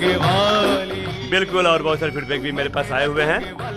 बिल्कुल, और बहुत सारे फीडबैक भी मेरे पास आए हुए हैं।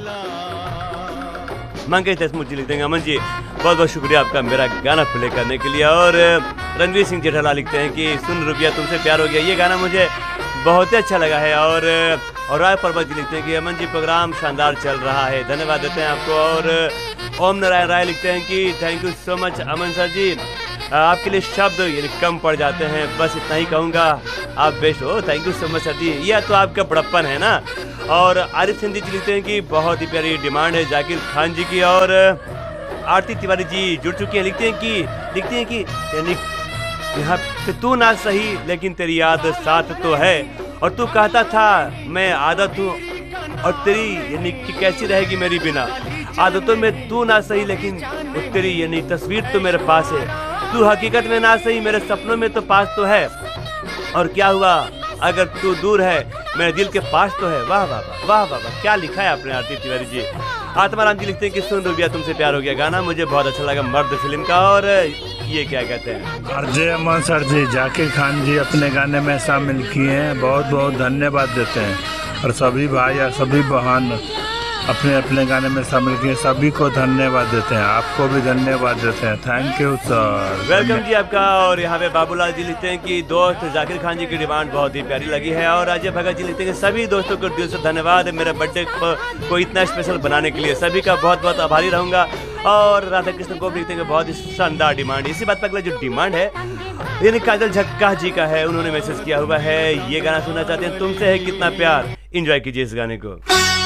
मंगेश देशमुख जी लिखते हैं, अमन जी बहुत बहुत शुक्रिया आपका मेरा गाना प्ले करने के लिए। और रणवीर सिंह जेठाला लिखते हैं कि सुन रुपया तुमसे प्यार हो गया, ये गाना मुझे बहुत ही अच्छा लगा है। और राय पर्वत जी लिखते हैं कि अमन जी प्रोग्राम शानदार चल रहा है, धन्यवाद देते हैं आपको। और ओम नारायण राय लिखते हैं कि thank you so much Aman sir जी, आपके लिए शब्द यानी कम पड़ जाते हैं, बस इतना ही कहूँगा, आप बेस्ट हो। Thank you so much sir जी, यह तो आपका बड़प्पन है ना। और आरिफ सिंधी जी लिखते हैं कि बहुत ही प्यारी डिमांड है जाकिर खान जी की। और आरती तिवारी जी जुड़ चुकी हैं, लिखते हैं कि यानी यहाँ पे तू ना सही लेकिन तेरी याद साथ तो है, और तू कहता था मैं आदत हूँ और तेरी यानी कि कैसी रहेगी मेरी बिना, आदतों में तू ना सही लेकिन तेरी यानी तस्वीर तो मेरे पास है, तू हकीकत में ना सही मेरे सपनों में तो पास तो है, और क्या हुआ अगर तू दूर है मेरे दिल के पास तो है। वाह वाह वाह वाह वाह वाह, क्या लिखा है आपने आरती तिवारी जी। आत्माराम जी लिखते हैं कि सुन रुपया तुमसे प्यार हो गया, गाना मुझे बहुत अच्छा लगा, मर्द फिल्म का। और ये क्या कहते हैं आरजे अमन सर जी, जाकिर खान जी अपने गाने में शामिल किए हैं, बहुत बहुत धन्यवाद देते हैं। और सभी भाई और सभी बहन अपने अपने गाने में शामिल किए, सभी को धन्यवाद देते हैं, आपको भी धन्यवाद देते हैं। थैंक यू सर, वेलकम जी आपका। और यहाँ पे बाबूलाल जी लिखते हैं कि दोस्त जाकिर खान जी की डिमांड बहुत ही प्यारी लगी है। और अजय भगत जी लिखते हैं कि सभी दोस्तों को दिल से धन्यवाद मेरे बर्थडे को इतना स्पेशल बनाने के लिए, सभी का बहुत बहुत आभारी रहूँगा। और राधा कृष्ण को लिखते हैं कि बहुत ही शानदार डिमांड। इसी बात पर अगला जो डिमांड है यानी काजल झक्का जी का है, उन्होंने मैसेज किया हुआ है, ये गाना सुनना चाहते हैं, तुमसे है कितना प्यार। एंजॉय कीजिए इस गाने को।